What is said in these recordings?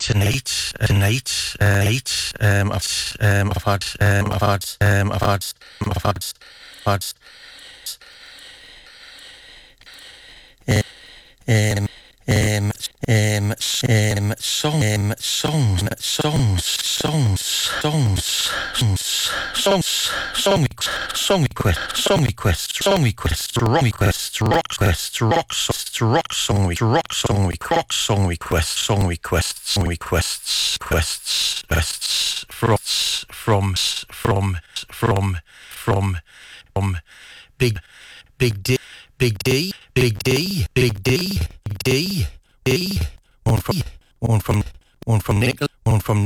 tonight, from Big D, one from Nicholas, one for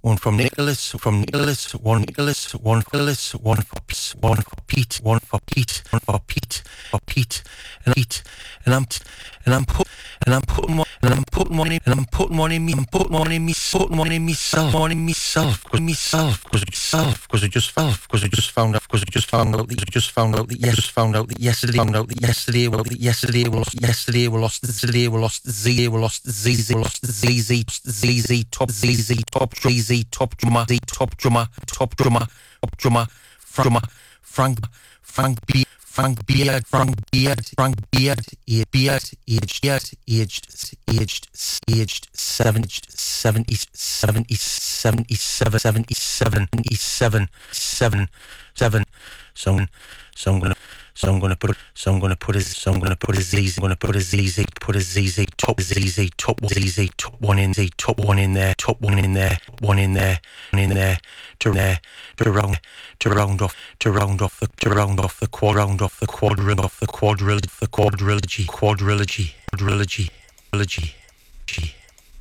Pete, and I'm putting money in myself, because I just found out that yesterday we lost top drummer Frank Beard, aged 77. So I'm gonna put a ZZ top one in there to round off the quadrilogy.